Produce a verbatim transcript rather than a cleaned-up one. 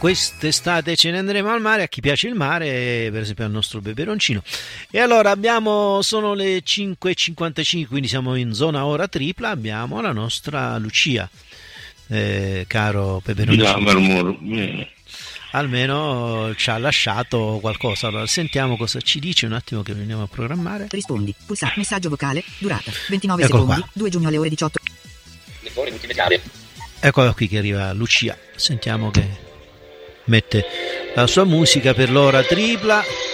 quest'estate ce ne andremo al mare, a chi piace il mare, per esempio al nostro peperoncino. E allora abbiamo, sono le cinque e cinquantacinque, quindi siamo in zona ora tripla, abbiamo la nostra Lucia, eh, caro peperoncino. Almeno ci ha lasciato qualcosa. Allora sentiamo cosa ci dice, un attimo che veniamo a programmare. Rispondi, pulsante, messaggio vocale, durata ventinove Eccolo secondi, qua. due giugno alle ore diciotto. Eccola qui che arriva Lucia, sentiamo che mette la sua musica per l'ora tripla.